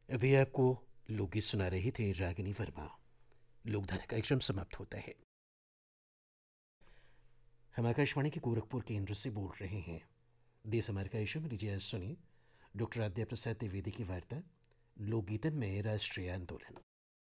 अभी आपको लोकगीत सुना रही थी रागिनी वर्मा। लोकधारा कार्यक्रम समाप्त होता है। हम आकाशवाणी के गोरखपुर केंद्र से बोल रहे हैं। देश हमारे कार्यक्रम में लीजिए सुनिए डॉक्टर आद्या प्रसाद द्विवेदी की वार्ता लोकगीतन में राष्ट्रीय आंदोलन।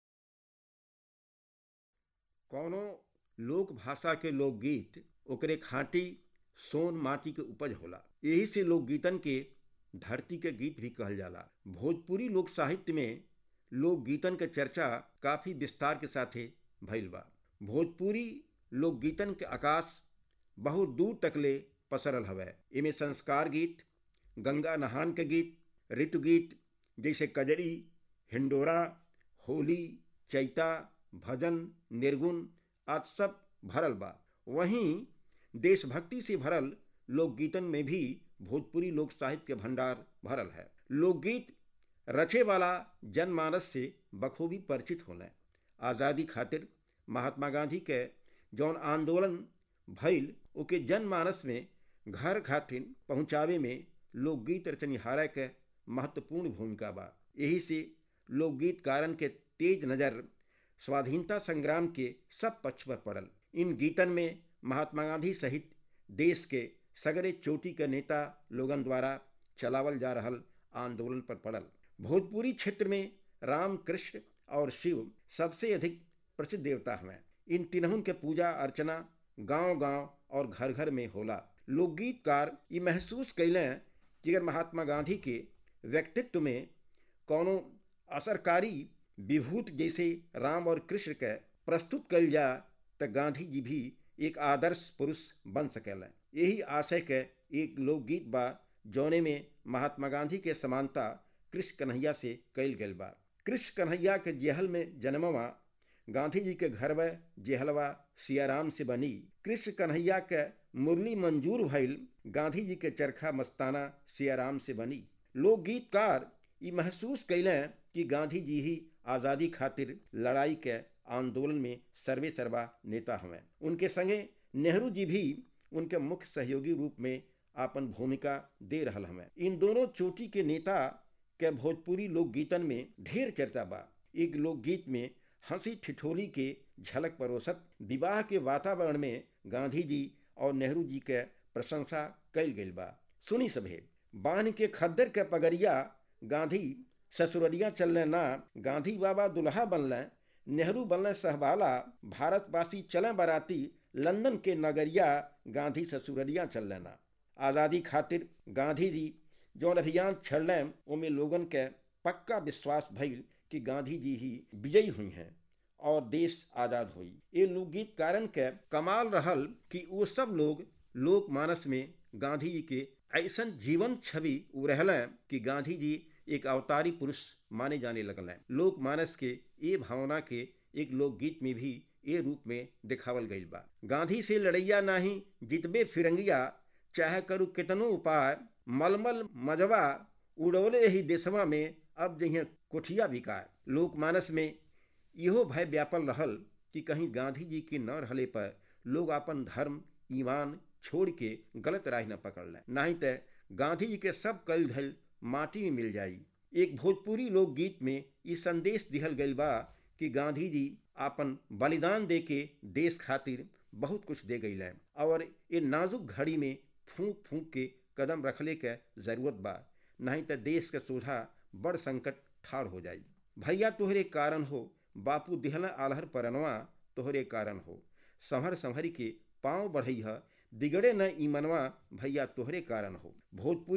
कौनो लोक भाषा के लोकगीत ओकरे खाँटी सोन माटी के उपज होला। यही से लोकगीतन के धरती के गीत भी कहल जाला। भोजपुरी लोक साहित्य में लोकगीतन के चर्चा काफ़ी विस्तार के साथे भइल बा। भोजपुरी लोकगीतन के आकाश बहुत दूर तकले पसरल हवे। एमे संस्कार गीत, गंगा नहान के गीत, ऋतु गीत जैसे कजरी, हिंडोरा, होली, चैता, भजन, निर्गुण आज सब भरल बा। वहीं देशभक्ति से भरल लोकगीतन में भी भोजपुरी लोक साहित्य के भंडार भरल है। लोकगीत रचे वाला जनमानस से बखूबी परिचित होले। आज़ादी खातिर महात्मा गांधी के जौन आंदोलन भइल ओके जनमानस में घर खातिर पहुँचावे में लोकगीत रचनिहार के महत्वपूर्ण भूमिका बा। यही से लोकगीतकारन के तेज नज़र स्वाधीनता संग्राम के सब पक्ष पर पड़ल। इन गीतन में महात्मा गांधी सहित देश के सगरे चोटी के नेता लोगन द्वारा चलावल जा रहल आंदोलन पर पड़ल। भोजपुरी क्षेत्र में राम, कृष्ण और शिव सबसे अधिक प्रसिद्ध देवता हैं। इन तीनों के पूजा अर्चना गांव-गांव और घर-घर में होला। लोकगीतकार ये महसूस कैलें कि अगर महात्मा गांधी के व्यक्तित्व में कौनो असरकारी विभूत जैसे राम और कृष्ण के प्रस्तुत कल जा तो गांधी जी भी एक आदर्श पुरुष बन सकेला। यही आशय के एक लोकगीत बा जौने में महात्मा गांधी के समानता कृष्ण कन्हैया से कैल गल बा। कृष्ण कन्हैया के जेहल में जन्मवा गांधी जी के घर में जेहलवा सियाराम से बनी। कृष्ण कन्हैया के मुरली मंजूर भइल गांधी जी के चरखा मस्ताना सियाराम से बनी। लोकगीतकार ये महसूस कैलें कि गांधी जी ही आज़ादी खातिर लड़ाई के आंदोलन में सर्वे सर्वा नेता हमें। उनके संगे नेहरू जी भी उनके मुख्य सहयोगी रूप में आपन भूमिका दे रहल हमें। इन दोनों चोटी के नेता के भोजपुरी लोकगीतन में ढेर चर्चा बा। एक लोकगीत में हंसी ठिठोली के झलक परोसत विवाह के वातावरण में गांधी जी और नेहरू जी के प्रशंसा कैल गई बा। सुनी सभे बांध के खद्दर के पगड़िया गांधी ससुररिया चलने ना, गांधी बाबा दुल्हा बनलें, नेहरू बनलें सहबाला, भारतवासी चलें बराती, लंदन के नगरिया गांधी ससुररिया चल लेना। आज़ादी खातिर गांधी जी जौन अभियान छड़लें ओमे लोगन के पक्का विश्वास भइल कि गांधी जी ही विजयी हुई हैं और देश आज़ाद हुई। ये लोकगीत कारण के कमाल रहल कि वो सब लोग लोकमानस में गांधी जी के ऐसन जीवन छवि रहलें कि गांधी जी एक अवतारी पुरुष माने जाने लगल हैं। लोकमानस के ये भावना के एक लोकगीत में भी ये रूप में दिखावल गई बा। गांधी से लड़ैया नाही जितबे फिरंगिया, चाहे करू कितनो उपाय, मलमल मजवा उड़ौले ही देशवा में अब जहिया कोठिया बिकाय। लोकमानस में इहो भय व्यापल रहल कि कहीं गांधी जी के न रहले पर लोग अपन धर्म ईमान छोड़ के गलत राह न पकड़ लें, नहीं तो गांधी जी के सब कल धल माटी में मिल जाई। एक भोजपुरी लोकगीत में ये संदेश दिहल गई बा कि गांधी जी आपन बलिदान दे के देश खातिर बहुत कुछ दे गई लें और ये नाजुक घड़ी में फूंक फूंक के कदम रखले के जरूरत बा, नहीं तो देश के सोझा बड़ संकट ठाड़ हो जाई। भैया तोहरे कारण हो, बापू दिहला आलहर परनवा तोहरे कारण हो, संभर संभरी के पाँव बढ़ई है, बिगड़े न ईमनवा भैया तोहरे कारण हो। भोजपुरी